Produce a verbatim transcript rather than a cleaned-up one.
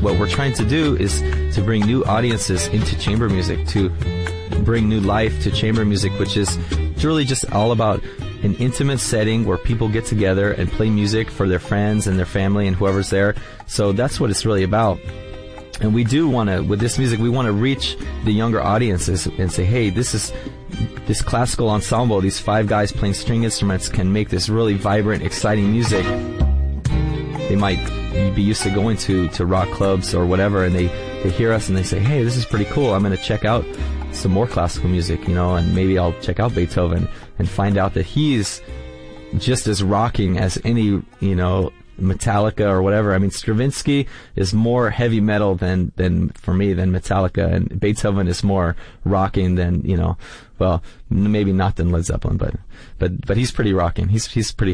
what we're trying to do is to bring new audiences into chamber music, to bring new life to chamber music, which is really just all about an intimate setting where people get together and play music for their friends and their family and whoever's there. So that's what it's really about. And we do want to, with this music, we want to reach the younger audiences and say, hey, this is this classical ensemble, these five guys playing string instruments can make this really vibrant, exciting music. They might be used to going to, to rock clubs or whatever, and they, they hear us and they say, hey, this is pretty cool. I'm going to check out some more classical music, you know, and maybe I'll check out Beethoven and find out that he's just as rocking as any, you know, Metallica or whatever. I mean, Stravinsky is more heavy metal than, than for me, than Metallica, and Beethoven is more rocking than, you know, well, maybe not than Led Zeppelin, but, but, but he's pretty rocking. He's, he's pretty